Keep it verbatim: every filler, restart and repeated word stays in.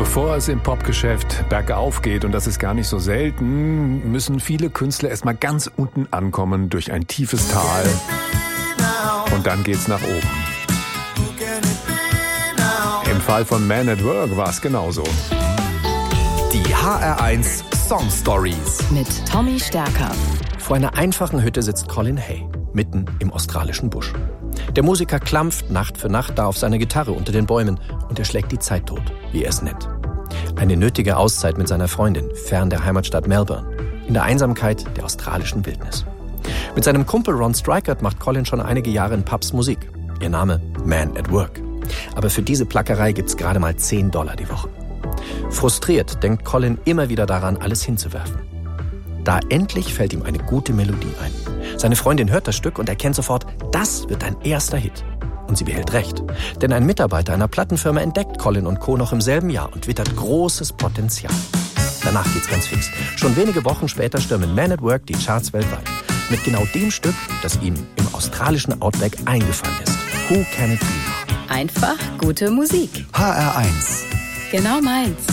Bevor es im Popgeschäft bergauf geht, und das ist gar nicht so selten, müssen viele Künstler erstmal ganz unten ankommen durch ein tiefes Tal. Und dann geht's nach oben. Im Fall von Man at Work war es genauso. Die H R eins Song Stories mit Tommy Stärker. Vor einer einfachen Hütte sitzt Colin Hay, mitten im australischen Busch. Der Musiker klampft Nacht für Nacht da auf seiner Gitarre unter den Bäumen und er schlägt die Zeit tot, wie er es nennt. Eine nötige Auszeit mit seiner Freundin, fern der Heimatstadt Melbourne, in der Einsamkeit der australischen Wildnis. Mit seinem Kumpel Ron Strykert macht Colin schon einige Jahre in Pubs Musik. Ihr Name Man at Work. Aber für diese Plackerei gibt's gerade mal zehn Dollar die Woche. Frustriert denkt Colin immer wieder daran, alles hinzuwerfen. Da endlich fällt ihm eine gute Melodie ein. Seine Freundin hört das Stück und erkennt sofort, das wird ein erster Hit. Und sie behält recht. Denn ein Mitarbeiter einer Plattenfirma entdeckt Colin und Co. noch im selben Jahr und wittert großes Potenzial. Danach geht's ganz fix. Schon wenige Wochen später stürmen Man at Work die Charts weltweit. Mit genau dem Stück, das ihm im australischen Outback eingefallen ist. Who Can It Be? Einfach gute Musik. H R eins. Genau meins.